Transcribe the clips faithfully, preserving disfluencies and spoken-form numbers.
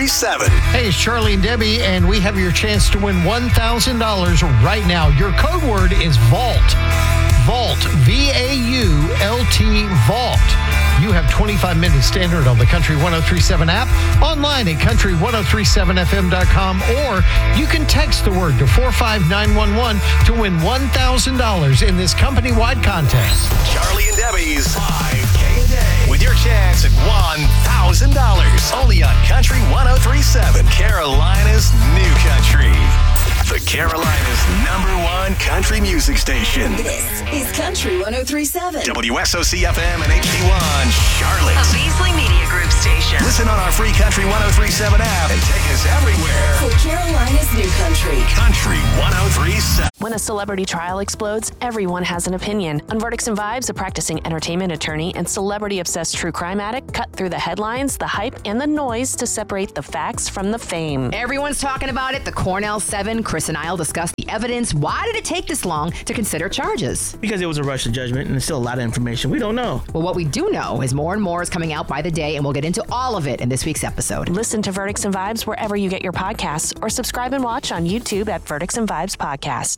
three seven. Hey, it's Charlie and Debbie, and we have your chance to win one thousand dollars right now. Your code word is VAULT. VAULT. V A U L T. VAULT. You have twenty-five minutes to enter it on the Country one oh three seven app, online at country ten thirty-seven f m dot com, or you can text the word to four five nine one one to win one thousand dollars in this company-wide contest. Charlie and Debbie's five K a day with your chance at one thousand dollars. Only on Country ten thirty-seven, Carolina's new country. The Carolina's number one country music station. This is Country ten thirty-seven. W S O C F M and H D one, Charlotte. A Beasley Media Group station. Listen on our free Country ten thirty-seven app and take us everywhere. For Carolina's new country. Country ten thirty-seven. When a celebrity trial explodes, everyone has an opinion. On Verdicts and Vibes, a practicing entertainment attorney and celebrity-obsessed true crime addict cut through the headlines, the hype, and the noise to separate the facts from the fame. Everyone's talking about it. The Cornell Seven, Chris and I'll discuss the evidence. Why did it take this long to consider charges? Because it was a rush to judgment, and there's still a lot of information we don't know. Well, what we do know is more and more is coming out by the day, and we'll get into all of it in this week's episode. Listen to Verdicts and Vibes wherever you get your podcasts, or subscribe and watch on YouTube at Verdicts and Vibes Podcast.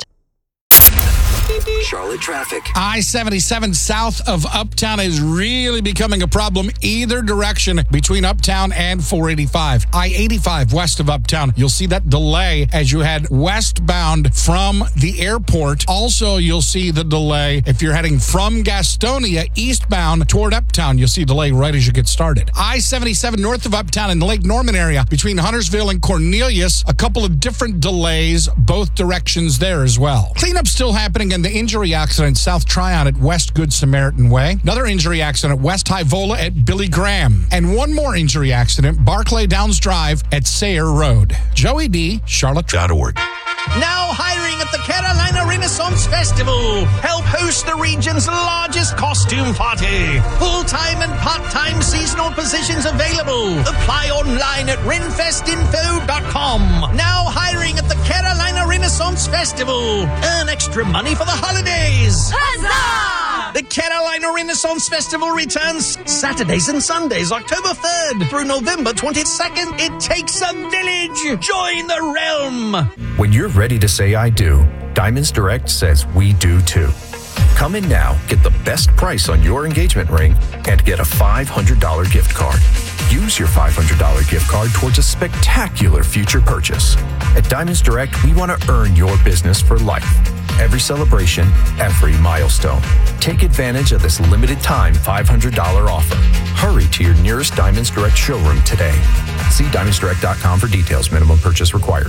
Charlotte traffic. I seventy-seven south of Uptown is really becoming a problem either direction between Uptown and four eighty-five. I eighty-five west of Uptown, you'll see that delay as you head westbound from the airport. Also, you'll see the delay if you're heading from Gastonia eastbound toward Uptown. You'll see delay right as you get started. I seventy-seven north of Uptown in the Lake Norman area between Huntersville and Cornelius, a couple of different delays, both directions there as well. Cleanup still happening in the injury accident South Tryon at West Good Samaritan Way. Another injury accident West Hivola at Billy Graham. And one more injury accident, Barclay Downs Drive at Sayre Road. Joey D, Charlotte dot org. Now hiring at the Carolina Renaissance Festival. Help host the region's largest costume party. Full-time and part-time seasonal positions available. Apply online at renfest info dot com. Now hiring at the Carolina Renaissance Festival. Earn extra money for the holidays. Huzzah! The Carolina Renaissance Festival returns Saturdays and Sundays, October third through November twenty-second. It takes a village. Join the realm. When you're ready to say I do, Diamonds Direct says we do too. Come in now, get the best price on your engagement ring, and get a five hundred dollars gift card. Use your five hundred dollars gift card towards a spectacular future purchase. At Diamonds Direct, we want to earn your business for life. Every celebration, every milestone. Take advantage of this limited time five hundred dollars offer. Hurry to your nearest Diamonds Direct showroom today. See diamonds direct dot com for details. Minimum purchase required.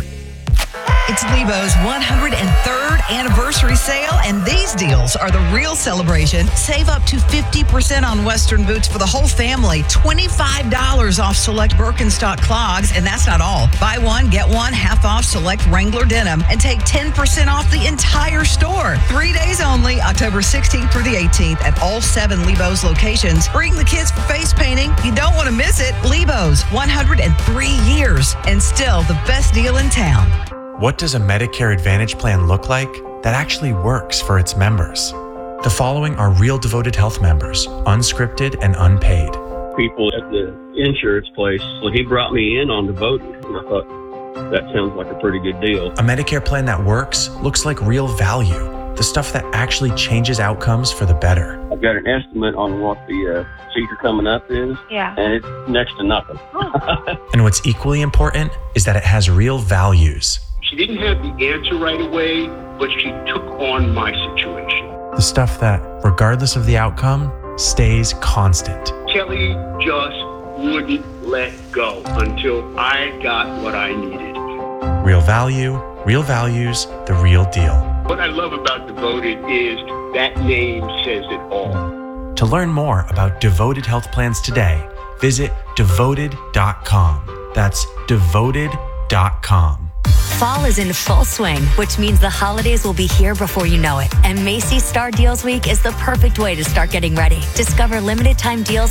It's Lebo's one hundred third anniversary sale, and these deals are the real celebration. Save up to fifty percent on Western boots for the whole family. twenty-five dollars off select Birkenstock clogs, and that's not all. Buy one, get one, half off select Wrangler denim, and take ten percent off the entire store. Three days only, October sixteenth through the eighteenth at all seven Lebo's locations. Bring the kids for face painting. You don't want to miss it. Lebo's, one hundred three years, and still the best deal in town. What does a Medicare Advantage plan look like that actually works for its members? The following are real Devoted Health members, unscripted and unpaid. People at the insurance place, well, he brought me in on Devoted, and I thought, that sounds like a pretty good deal. A Medicare plan that works looks like real value, the stuff that actually changes outcomes for the better. I've got an estimate on what the uh, procedure coming up is, yeah. and it's next to nothing. And what's equally important is that it has real values. She didn't have the answer right away, but she took on my situation. The stuff that, regardless of the outcome, stays constant. Kelly just wouldn't let go until I got what I needed. Real value, real values, the real deal. What I love about Devoted is that name says it all. To learn more about Devoted Health Plans today, visit devoted dot com. That's devoted dot com. Fall is in full swing, which means the holidays will be here before you know it. And Macy's Star Deals Week is the perfect way to start getting ready. Discover limited time deals on every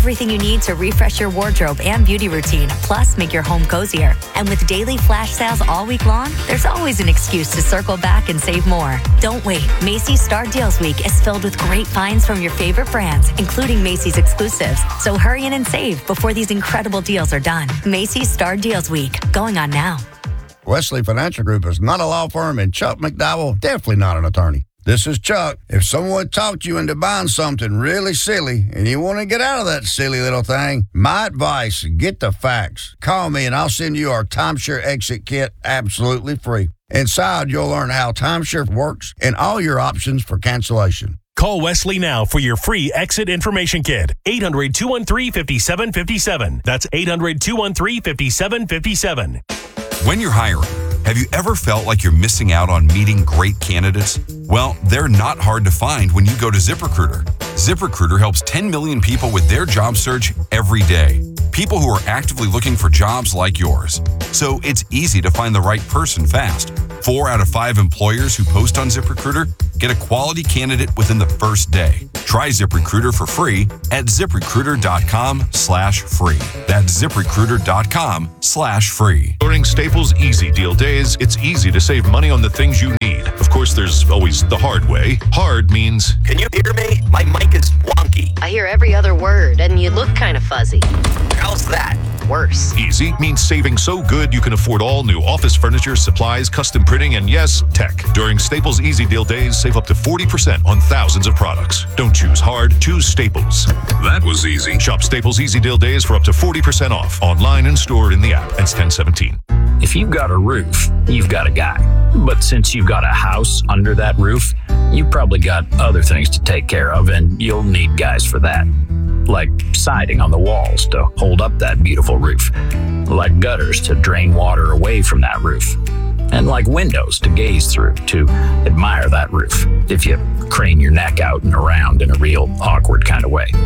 everything you need to refresh your wardrobe and beauty routine, plus make your home cozier. And with daily flash sales all week long, there's always an excuse to circle back and save more. Don't wait. Macy's Star Deals Week is filled with great finds from your favorite brands, including Macy's exclusives. So hurry in and save before these incredible deals are done. Macy's Star Deals Week, going on now. Wesley Financial Group is not a law firm, and Chuck McDowell, definitely not an attorney. This is Chuck. If someone talked you into buying something really silly and you want to get out of that silly little thing, my advice, get the facts. Call me and I'll send you our timeshare exit kit absolutely free. Inside, you'll learn how timeshare works and all your options for cancellation. Call Wesley now for your free exit information kit. eight hundred, two one three, five seven five seven. That's eight hundred, two one three, five seven five seven. When you're hiring, have you ever felt like you're missing out on meeting great candidates? Well, they're not hard to find when you go to ZipRecruiter. ZipRecruiter helps ten million people with their job search every day. People who are actively looking for jobs like yours. So it's easy to find the right person fast. Four out of five employers who post on ZipRecruiter get a quality candidate within the first day. Try ZipRecruiter for free at ZipRecruiter.com slash free. That's ZipRecruiter.com slash free. During Staples Easy Deal Days, it's easy to save money on the things you need. Of course, there's always the hard way. Hard means... Can you hear me? My mic is wonky. I hear every other word, and you look kind of fuzzy. How's that? Worse. Easy means saving so good you can afford all new office furniture, supplies, custom printing, and yes, tech. During Staples Easy Deal Days, save up to forty percent on thousands of products. Don't choose hard, choose Staples. That was easy. Shop Staples Easy Deal Days for up to forty percent off. Online and stored in the app. It's ten seventeen. If you've got a roof, you've got a guy. But since you've got a house under that roof, you've probably got other things to take care of, and you'll need guys for that. Like siding on the walls to hold up that beautiful roof. Like gutters to drain water away from that roof. And like windows to gaze through to admire that roof if you crane your neck out and around in a real awkward kind of way.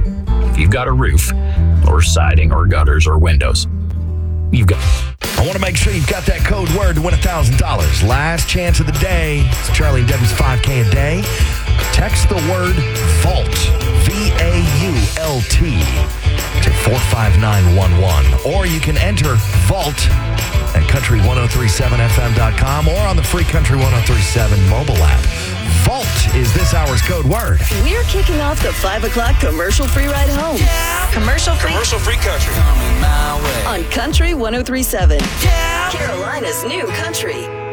If you've got a roof, or siding, or gutters, or windows, you've got... I want to make sure you've got that code word to win one thousand dollars. Last chance of the day. It's Charlie and Debbie's five K a day. Text the word VAULT, V A U L T, to four five nine one one. Or you can enter VAULT at country ten thirty-seven f m dot com or on the free Country ten thirty-seven mobile app. VAULT is this hour's code word. We're kicking off the five o'clock commercial-free ride home. Yeah. Commercial-free? Commercial-free country. On Country ten thirty-seven. Yeah. Carolina's new country.